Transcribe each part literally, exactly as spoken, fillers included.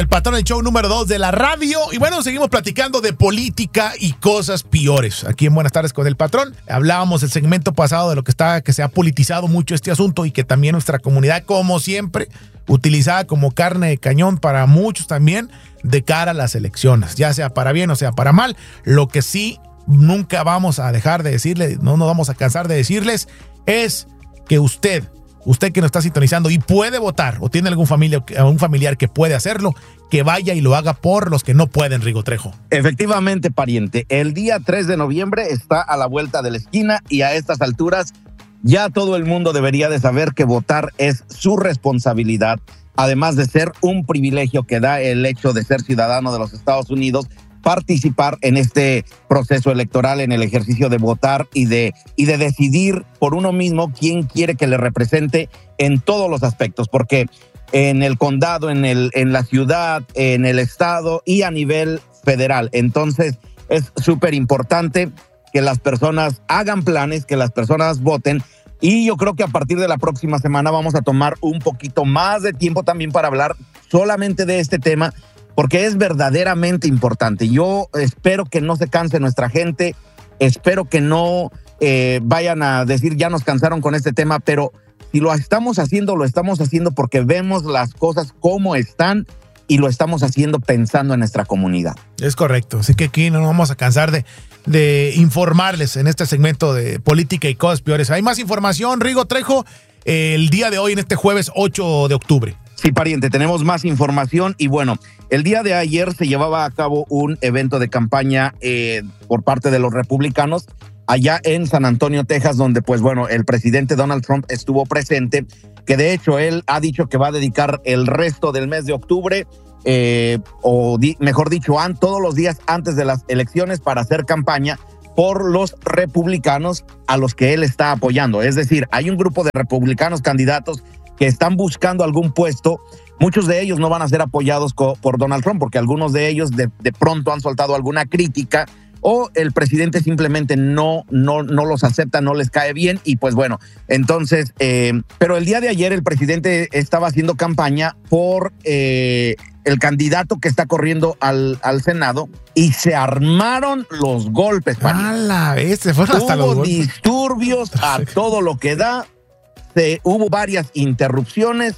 El patrón del show número dos de la radio. Y bueno, seguimos platicando de política y cosas peores. Aquí en Buenas Tardes con el Patrón. Hablábamos el segmento pasado de lo que está, que se ha politizado mucho este asunto y que también nuestra comunidad, como siempre, utilizada como carne de cañón para muchos también de cara a las elecciones, ya sea para bien o sea para mal. Lo que sí nunca vamos a dejar de decirles, no nos vamos a cansar de decirles, es que usted, usted que nos está sintonizando y puede votar o tiene algún familia, algún familiar que puede hacerlo, que vaya y lo haga por los que no pueden, Rigo Trejo. Efectivamente, pariente, el día tres de noviembre está a la vuelta de la esquina y a estas alturas ya todo el mundo debería de saber que votar es su responsabilidad, además de ser un privilegio que da el hecho de ser ciudadano de los Estados Unidos, participar en este proceso electoral, en el ejercicio de votar y de, y de decidir por uno mismo quién quiere que le represente en todos los aspectos, porque en el condado, en, el, en la ciudad, en el estado y a nivel federal. Entonces es súper importante que las personas hagan planes, que las personas voten. Y yo creo que a partir de la próxima semana vamos a tomar un poquito más de tiempo también para hablar solamente de este tema, porque es verdaderamente importante. Yo espero que no se canse nuestra gente, espero que no eh, vayan a decir ya nos cansaron con este tema, pero si lo estamos haciendo, lo estamos haciendo porque vemos las cosas como están y lo estamos haciendo pensando en nuestra comunidad. Es correcto, así que aquí no nos vamos a cansar de, de informarles en este segmento de política y cosas peores. Hay más información, Rigo Trejo, eh, el día de hoy en este jueves ocho de octubre. Sí, pariente, tenemos más información y bueno, el día de ayer se llevaba a cabo un evento de campaña eh, por parte de los republicanos allá en San Antonio, Texas, donde pues bueno, el presidente Donald Trump estuvo presente, que de hecho él ha dicho que va a dedicar el resto del mes de octubre, eh, o di, mejor dicho, an, todos los días antes de las elecciones para hacer campaña por los republicanos a los que él está apoyando. Es decir, hay un grupo de republicanos candidatos que están buscando algún puesto. Muchos de ellos no van a ser apoyados co- por Donald Trump, porque algunos de ellos de, de pronto han soltado alguna crítica o el presidente simplemente no, no, no los acepta, no les cae bien y pues bueno, entonces, eh, pero el día de ayer el presidente estaba haciendo campaña por eh, el candidato que está corriendo al, al Senado y se armaron los golpes. ¡A la vez! Se fueron hasta los golpes. Hubo disturbios a todo lo que da, se, hubo varias interrupciones,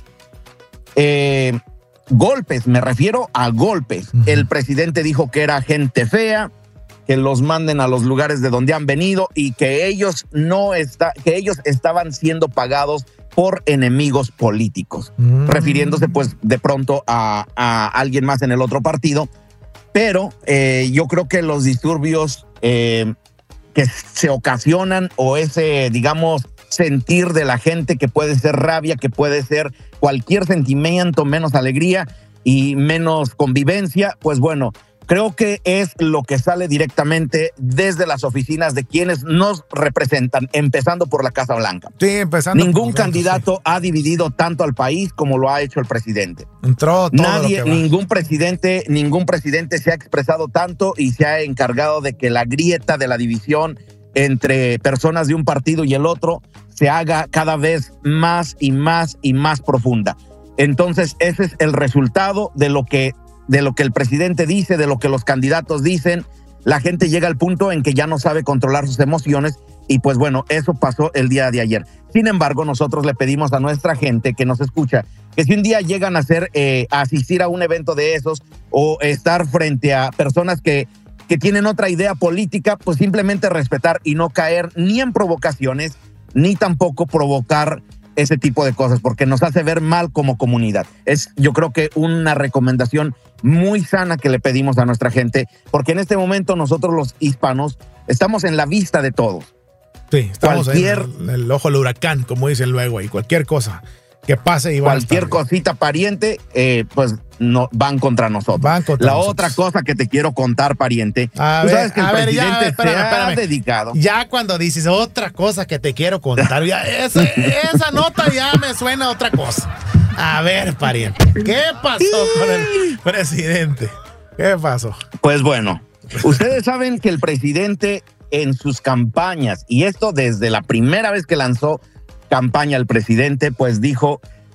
eh, golpes, me refiero a golpes. Uh-huh. El presidente dijo que era gente fea, que los manden a los lugares de donde han venido y que ellos no está, que ellos estaban siendo pagados por enemigos políticos, mm. refiriéndose pues de pronto a, a alguien más en el otro partido. Pero eh, yo creo que los disturbios eh, que se ocasionan o ese, digamos, sentir de la gente que puede ser rabia, que puede ser cualquier sentimiento menos alegría y menos convivencia, pues bueno, creo que es lo que sale directamente desde las oficinas de quienes nos representan, empezando por la Casa Blanca. Sí, empezando. Ningún candidato sí. ha dividido tanto al país como lo ha hecho el presidente. Entró todo Nadie, lo que va. ningún presidente, ningún presidente se ha expresado tanto y se ha encargado de que la grieta de la división entre personas de un partido y el otro se haga cada vez más y más y más profunda. Entonces, ese es el resultado de lo que de lo que el presidente dice, de lo que los candidatos dicen. La gente llega al punto en que ya no sabe controlar sus emociones y pues bueno, eso pasó el día de ayer. Sin embargo, nosotros le pedimos a nuestra gente que nos escucha que si un día llegan a hacer, eh, a asistir a un evento de esos o estar frente a personas que, que tienen otra idea política, pues simplemente respetar y no caer ni en provocaciones, ni tampoco provocar ese tipo de cosas, porque nos hace ver mal como comunidad. Es, yo creo que una recomendación muy sana que le pedimos a nuestra gente, porque en este momento nosotros los hispanos estamos en la vista de todos. Sí, estamos cualquier, en el, el ojo del huracán, como dicen luego, y cualquier cosa que pase y va cualquier cosita pariente, eh, pues no, van contra nosotros. Van contra la nosotros. otra cosa que te quiero contar, pariente, a tú ver, sabes que el a ver, presidente ya, espérame, se ha espérame. dedicado. Ya cuando dices otra cosa que te quiero contar, ya, esa, esa nota ya me suena a otra cosa. A ver, pariente, ¿qué pasó con el presidente? ¿Qué pasó? Pues bueno, ustedes saben que el presidente en sus campañas, y esto desde la primera vez que lanzó campaña el presidente, pues dijo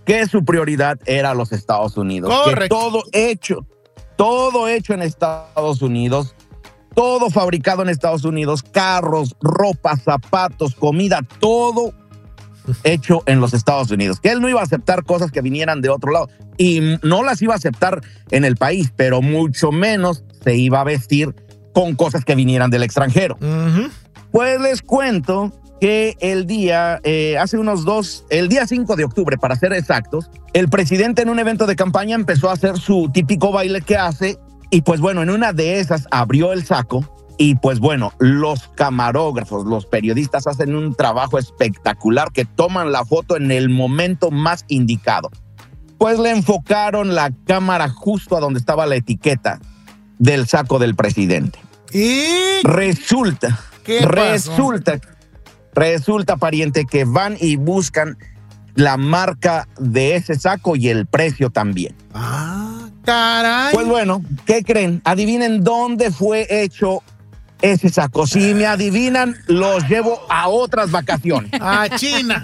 que su prioridad era los Estados Unidos. Correcto. Que todo hecho, todo hecho en Estados Unidos, todo fabricado en Estados Unidos, carros, ropa, zapatos, comida, todo hecho en los Estados Unidos. Que él no iba a aceptar cosas que vinieran de otro lado. Y no las iba a aceptar en el país, pero mucho menos se iba a vestir con cosas que vinieran del extranjero. Uh-huh. Pues les cuento que el día, eh, hace unos dos, el día cinco de octubre, para ser exactos, el presidente en un evento de campaña empezó a hacer su típico baile que hace y pues bueno, en una de esas abrió el saco y pues bueno, los camarógrafos, los periodistas hacen un trabajo espectacular que toman la foto en el momento más indicado. Pues le enfocaron la cámara justo a donde estaba la etiqueta del saco del presidente. ¿Y resulta, qué pasó? resulta, resulta, pariente, que van y buscan la marca de ese saco y el precio también. Ah, caray. Pues bueno, ¿qué creen? Adivinen dónde fue hecho ese saco. Si me adivinan, los llevo a otras vacaciones. A China.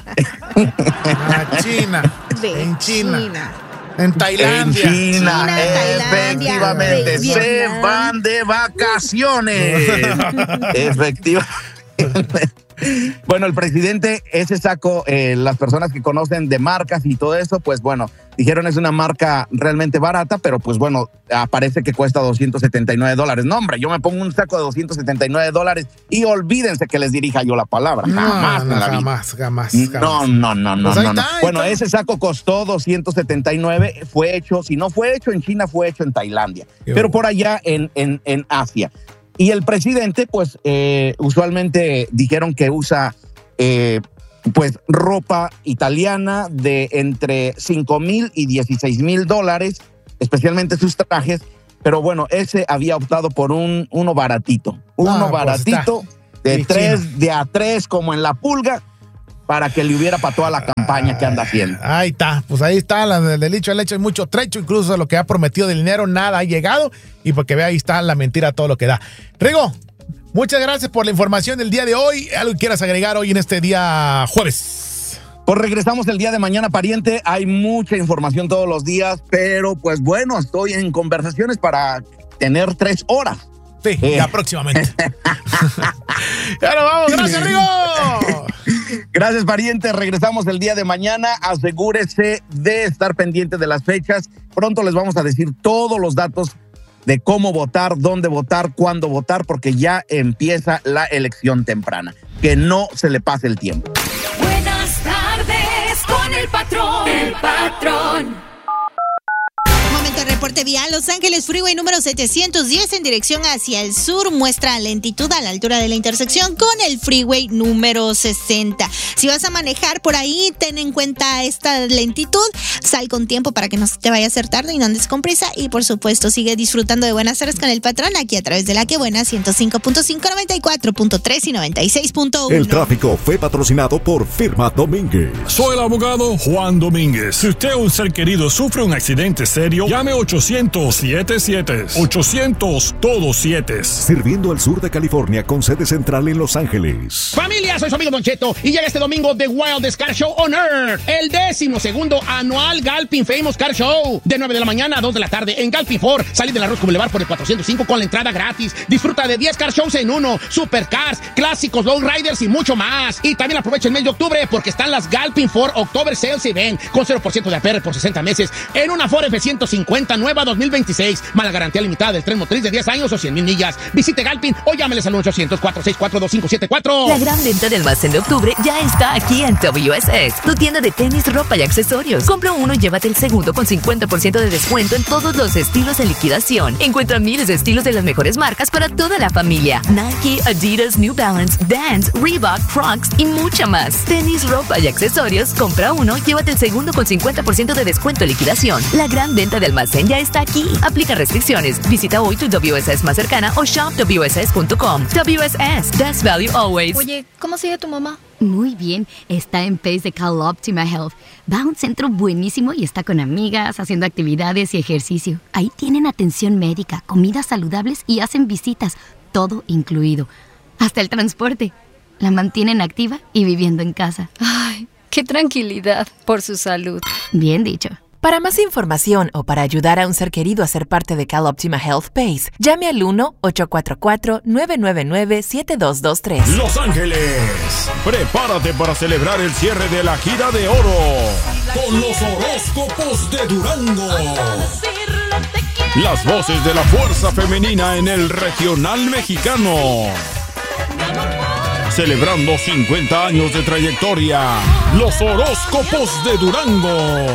A China. De en China. China. En Tailandia. En China, China, efectivamente. Tailandia, Se Vietnam. van de vacaciones. Efectivamente. Bueno, el presidente, ese saco, eh, las personas que conocen de marcas y todo eso, pues bueno, dijeron es una marca realmente barata, pero pues bueno, aparece que cuesta doscientos setenta y nueve dólares. No, hombre, yo me pongo un saco de doscientos setenta y nueve dólares y olvídense que les dirija yo la palabra. No, Jamás, no, en la vida. jamás, jamás, jamás. No, no, no, no, Pues ahí no, no. está, ahí Bueno, está. ese saco costó doscientos setenta y nueve, fue hecho, si no fue hecho en China, fue hecho en Tailandia, Qué pero bueno. por allá en, en, en Asia. Y el presidente, pues, eh, usualmente dijeron que usa, eh, pues, ropa italiana de entre cinco mil y dieciséis mil dólares, especialmente sus trajes, pero bueno, ese había optado por un uno baratito, uno Ah, pues baratito está. de Sí, tres, chino. de a tres, como en la pulga, para que le hubiera para toda la campaña que anda haciendo. Ahí está, pues ahí está, la del dicho al hecho hay mucho trecho, incluso de lo que ha prometido del dinero, nada ha llegado, y porque vea, ahí está la mentira, todo lo que da. Rigo, muchas gracias por la información del día de hoy. ¿Algo que quieras agregar hoy en este día jueves? Pues regresamos el día de mañana, pariente. Hay mucha información todos los días, pero pues bueno, estoy en conversaciones para tener tres horas. Sí, Eh. ya próximamente. Ya nos vamos, gracias, Rigo. Gracias, pariente. Regresamos el día de mañana. Asegúrese de estar pendiente de las fechas. Pronto les vamos a decir todos los datos de cómo votar, dónde votar, cuándo votar, porque ya empieza la elección temprana. Que no se le pase el tiempo. Buenas tardes con el patrón. El patrón. Momento de reporte vial. Los Ángeles Freeway número setecientos diez en dirección hacia el sur muestra lentitud a la altura de la intersección con el Freeway número sesenta. Si vas a manejar por ahí, ten en cuenta esta lentitud. Sal con tiempo para que no te vaya a hacer tarde y no andes con prisa. Y por supuesto, sigue disfrutando de Buenas tardes con el patrón aquí a través de La Que Buena ciento cinco punto cinco, noventa y cuatro punto tres y noventa y seis punto uno. El tráfico fue patrocinado por Firma Domínguez. Soy el abogado Juan Domínguez. Si usted o un ser querido sufre un accidente serio, llame ochocientos siete siete. ochocientos todos siete. Sirviendo al sur de California con sede central en Los Ángeles. Familia, soy su amigo Don Cheto y llega este domingo The Wildest Car Show on Earth, el décimo segundo anual Galpin Famous Car Show, de nueve de la mañana a dos de la tarde en Galpin Ford. Salí del Arroz Boulevard por el cuatrocientos cinco con la entrada gratis. Disfruta de diez car shows en uno, supercars, clásicos, lowriders y mucho más. Y también aprovecha el mes de octubre porque están las Galpin Ford October Sales Event con cero por ciento de A P R por sesenta meses en una Ford F ciento cincuenta nueva dos mil veintiséis, más la garantía limitada del tren motriz de diez años o cien mil millas. Visite Galpin o llámeles al ochocientos, cuatrocientos sesenta y cuatro, veinticinco setenta y cuatro. La gran venta del almacén de octubre ya está aquí en W S S, tu tienda de tenis, ropa y accesorios. Compra uno y llévate el segundo con cincuenta por ciento de descuento en todos los estilos de liquidación. Encuentra miles de estilos de las mejores marcas para toda la familia. Nike, Adidas, New Balance, Vans, Reebok, Crocs y mucha más. Tenis, ropa y accesorios. Compra uno, llévate el segundo con cincuenta por ciento de descuento en liquidación. La gran venta de almacén ya está aquí. Aplica restricciones. Visita hoy tu W S S más cercana o shop W S S punto com. W S S, best value always. Oye, ¿cómo sigue tu mamá? Muy bien, está en Pace de CalOptima Health. Va a un centro buenísimo y está con amigas, haciendo actividades y ejercicio. Ahí tienen atención médica, comidas saludables y hacen visitas, todo incluido. Hasta el transporte. La mantienen activa y viviendo en casa. Ay, ¡Qué tranquilidad! Por su salud. Bien dicho. Para más información o para ayudar a un ser querido a ser parte de CalOptima Health Base, llame al uno ocho cuatro cuatro, nueve nueve nueve, siete dos dos tres. Los Ángeles, prepárate para celebrar el cierre de la gira de oro con los horóscopos de Durango. Las voces de la fuerza femenina en el regional mexicano. Celebrando cincuenta años de trayectoria, los horóscopos de Durango.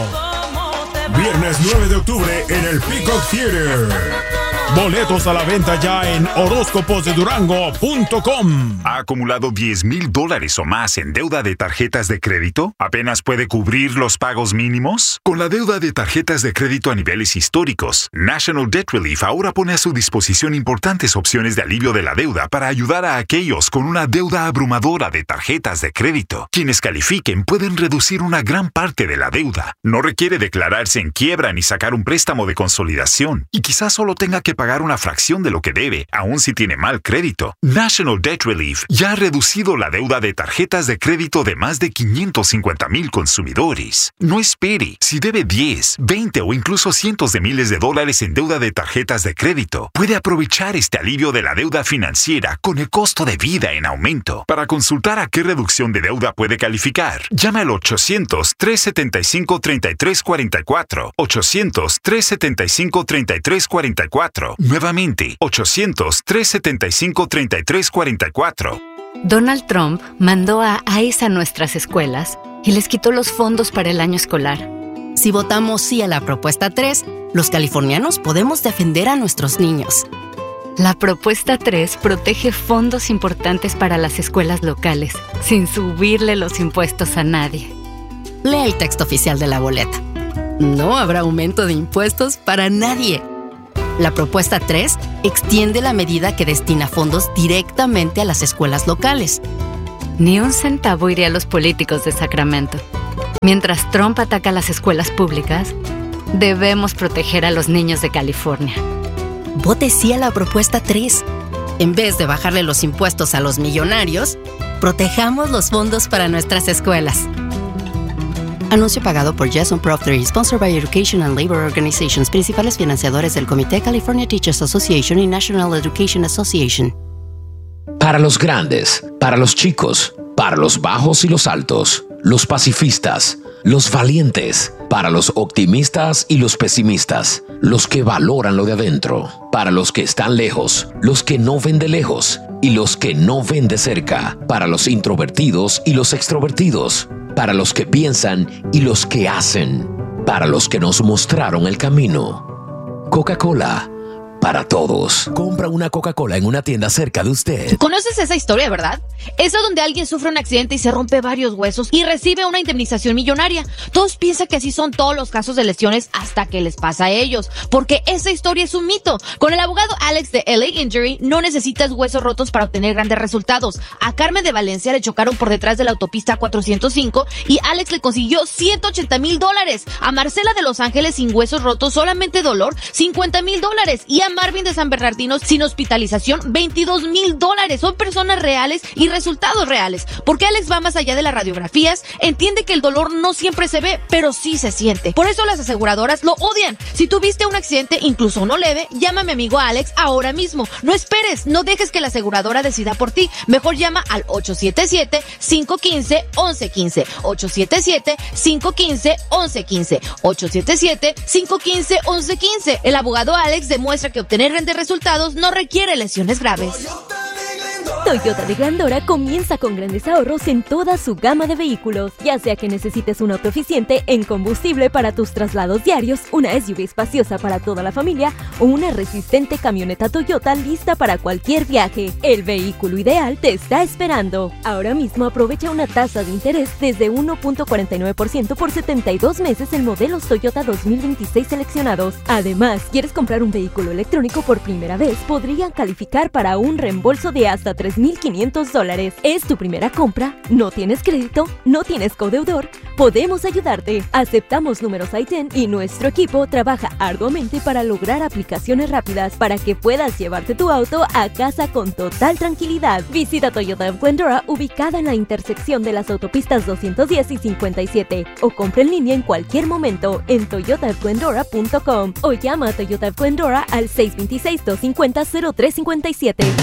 Viernes nueve de octubre en el Peacock Theater. Boletos a la venta ya en horóscopos de durango punto com. ¿Ha acumulado diez mil dólares o más en deuda de tarjetas de crédito? ¿Apenas puede cubrir los pagos mínimos? Con la deuda de tarjetas de crédito a niveles históricos, National Debt Relief ahora pone a su disposición importantes opciones de alivio de la deuda para ayudar a aquellos con una deuda abrumadora de tarjetas de crédito. Quienes califiquen pueden reducir una gran parte de la deuda. No requiere declararse en quiebra ni sacar un préstamo de consolidación. Y quizás solo tenga que pagar una fracción de lo que debe, aun si tiene mal crédito. National Debt Relief ya ha reducido la deuda de tarjetas de crédito de más de quinientos cincuenta mil consumidores. No espere. Si debe diez, veinte o incluso cientos de miles de dólares en deuda de tarjetas de crédito, puede aprovechar este alivio de la deuda financiera con el costo de vida en aumento. Para consultar a qué reducción de deuda puede calificar, llama al ochocientos, trescientos setenta y cinco, treinta y tres cuarenta y cuatro. ochocientos, trescientos setenta y cinco, treinta y tres cuarenta y cuatro. Nuevamente, ochocientos, trescientos setenta y cinco, treinta y tres cuarenta y cuatro. Donald Trump mandó a ICE a nuestras escuelas y les quitó los fondos para el año escolar. Si votamos sí a la propuesta tres, los californianos podemos defender a nuestros niños. La propuesta tres protege fondos importantes para las escuelas locales, sin subirle los impuestos a nadie. Lee el texto oficial de la boleta. No habrá aumento de impuestos para nadie. La propuesta tres extiende la medida que destina fondos directamente a las escuelas locales. Ni un centavo iría a los políticos de Sacramento. Mientras Trump ataca a las escuelas públicas, debemos proteger a los niños de California. Vote sí a la propuesta tres. En vez de bajarle los impuestos a los millonarios, protejamos los fondos para nuestras escuelas. Anuncio pagado por Jason Proctor y sponsored by Education and Labor Organizations, principales financiadores del Comité California Teachers Association y National Education Association. Para los grandes, para los chicos, para los bajos y los altos, los pacifistas, los valientes, para los optimistas y los pesimistas, los que valoran lo de adentro, para los que están lejos, los que no ven de lejos y los que no ven de cerca, para los introvertidos y los extrovertidos, para los que piensan y los que hacen, para los que nos mostraron el camino. Coca-Cola, para todos. Compra una Coca-Cola en una tienda cerca de usted. ¿Conoces esa historia, verdad? Esa donde alguien sufre un accidente y se rompe varios huesos y recibe una indemnización millonaria. Todos piensan que así son todos los casos de lesiones hasta que les pasa a ellos, porque esa historia es un mito. Con el abogado Alex de L A Injury no necesitas huesos rotos para obtener grandes resultados. A Carmen de Valencia le chocaron por detrás de la autopista cuatrocientos cinco y Alex le consiguió ciento ochenta mil dólares. A Marcela de Los Ángeles sin huesos rotos, solamente dolor, cincuenta mil dólares. Y a Marvin de San Bernardino sin hospitalización, veintidós mil dólares. Son personas reales y resultados reales. Porque Alex va más allá de las radiografías, entiende que el dolor no siempre se ve, pero sí se siente. Por eso las aseguradoras lo odian. Si tuviste un accidente, incluso uno leve, llama a mi amigo Alex ahora mismo. No esperes, no dejes que la aseguradora decida por ti. Mejor llama al ocho siete siete, cinco uno cinco, once quince. ocho siete siete, cinco uno cinco, once quince. ocho siete siete, cinco uno cinco, once quince. El abogado Alex demuestra que obtener grandes resultados no requiere lesiones graves. Toyota de Glendora comienza con grandes ahorros en toda su gama de vehículos. Ya sea que necesites un auto eficiente en combustible para tus traslados diarios, una S U V espaciosa para toda la familia o una resistente camioneta Toyota lista para cualquier viaje, el vehículo ideal te está esperando. Ahora mismo aprovecha una tasa de interés desde uno punto cuarenta y nueve por ciento por setenta y dos meses en modelos Toyota dos mil veintiséis seleccionados. Además, ¿quieres comprar un vehículo electrónico por primera vez? Podrían calificar para un reembolso de hasta tres tres mil quinientos dólares. ¿Es tu primera compra? ¿No tienes crédito? ¿No tienes codeudor? Podemos ayudarte. Aceptamos números I T I N y nuestro equipo trabaja arduamente para lograr aplicaciones rápidas para que puedas llevarte tu auto a casa con total tranquilidad. Visita Toyota of Glendora, ubicada en la intersección de las autopistas doscientos diez y cincuenta y siete, o compra en línea en cualquier momento en toyota of glendora punto com o llama a Toyota of Glendora al seis dos seis, dos cinco cero, cero tres cinco siete.